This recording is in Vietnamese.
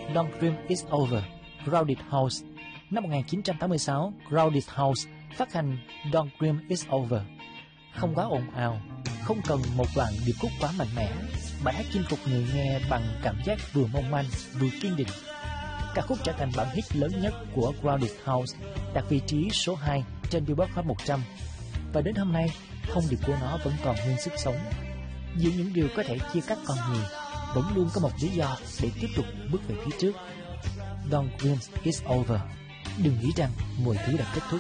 Don't Dream It's Over, Crowded House. Năm 1986, Crowded House phát hành Don't Dream It's Over. Không quá ồn ào, không cần một đoạn điệp khúc quá mạnh mẽ, bài hát chinh phục người nghe bằng cảm giác vừa mong manh vừa kiên định. Ca khúc trở thành bản hit lớn nhất của Crowded House, đạt vị trí số 2 trên Billboard Hot 100. Và đến hôm nay, thông điệp của nó vẫn còn nguyên sức sống. Giữa những điều có thể chia cắt con người, vẫn luôn có một lý do để tiếp tục bước về phía trước. Don't Dream It's Over. Đừng nghĩ rằng mọi thứ đã kết thúc.